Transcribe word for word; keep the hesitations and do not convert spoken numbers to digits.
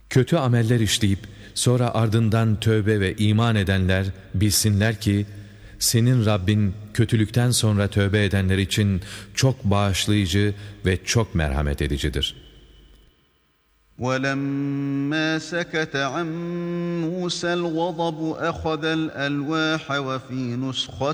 Kötü ameller işleyip sonra ardından tövbe ve iman edenler bilsinler ki senin Rabbin kötülükten sonra tövbe edenler için çok bağışlayıcı ve çok merhamet edicidir. وَلَمَّا سَكَتَ عَنْ مُوسَى الْغَضَبُ أَخَذَ الْأَلْوَاحَ وَفِي نُسْخَتِهَا